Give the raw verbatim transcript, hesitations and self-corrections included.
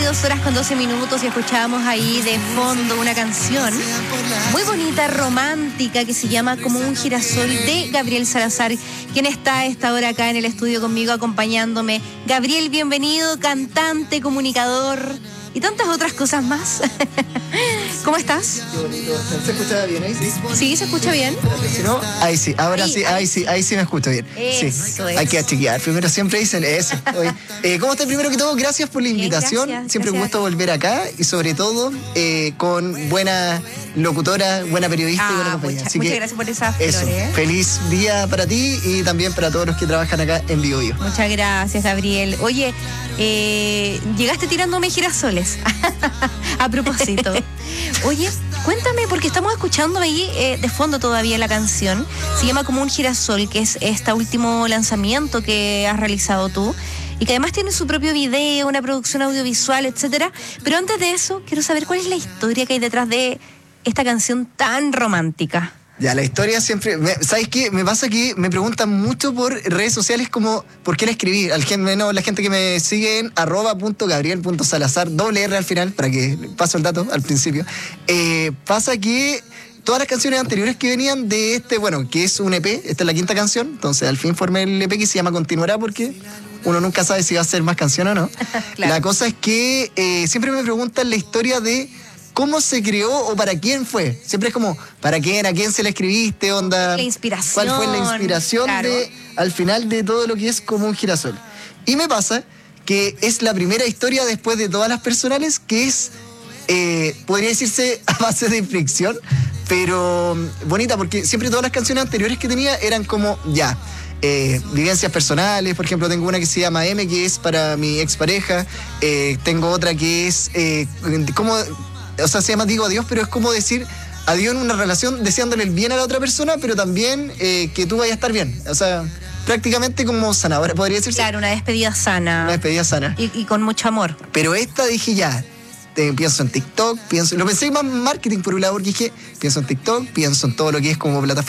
veintidós horas con doce minutos y escuchábamos ahí de fondo una canción muy bonita, romántica, que se llama Como un girasol, de Gabriel Salazar, quien está a esta hora acá en el estudio conmigo acompañándome. Gabriel, bienvenido, cantante, comunicador y tantas otras cosas más. ¿Cómo estás? Qué bonito. ¿Se escucha bien ahí? Sí, sí, se escucha bien. Si no, ahí sí, ahora ahí, sí, ahí, ahí sí, ahí sí me escucho bien. Eso sí. es. Hay que chequear. Primero siempre dicen eso. Oye, eh, ¿cómo estás? Primero que todo, gracias por la invitación. Bien, gracias, siempre gracias. un gusto volver acá y sobre todo eh, con buena locutora, buena periodista Ah, y buena compañía. mucha, Así muchas que, gracias por esas eso, flores, ¿eh? feliz día para ti y también para todos los que trabajan acá en Vivo Vivo. Muchas gracias, Gabriel. Oye, eh, llegaste tirándome girasoles. A propósito. Oye, cuéntame, porque estamos escuchando ahí eh, de fondo todavía la canción. Se llama Como un girasol, que es este último lanzamiento que has realizado tú. Y que además tiene su propio video, una producción audiovisual, etcétera. Pero antes de eso, quiero saber cuál es la historia que hay detrás de esta canción tan romántica. Ya, la historia siempre... Me, ¿Sabes qué? Me pasa que me preguntan mucho por redes sociales como ¿por qué la escribí? Al gen, no, la gente que me sigue en arroba punto gabriel punto salazar, doble R al final, para que paso el dato al principio. Eh, pasa que todas las canciones anteriores que venían de este, bueno, que es un E P, esta es la quinta canción, entonces al fin formé el E P que se llama Continuará porque uno nunca sabe si va a ser más canción o no. Claro. La cosa es que eh, siempre me preguntan la historia de ¿cómo se creó o para quién fue? Siempre es como, ¿para quién? ¿A quién se la escribiste? Onda, la inspiración. ¿Cuál fue la inspiración Claro. de, al final de todo lo que es Como un girasol? Y me pasa que es la primera historia después de todas las personales que es, eh, podría decirse a base de fricción, pero bonita porque siempre todas las canciones anteriores que tenía eran como, ya, Eh, vivencias personales. Por ejemplo, tengo una que se llama M, que es para mi expareja. Eh, tengo otra que es eh, como, o sea, se llama Digo Adiós, pero es como decir adiós en una relación deseándole el bien a la otra persona, pero también eh, que tú vayas a estar bien. O sea, prácticamente como sanadora, podría decirse. Claro, una despedida sana. Una despedida sana. Y, y con mucho amor. Pero esta dije ya, te, pienso en TikTok, pienso, lo pensé más marketing por un lado, porque dije, pienso en TikTok, pienso en todo lo que es como plataforma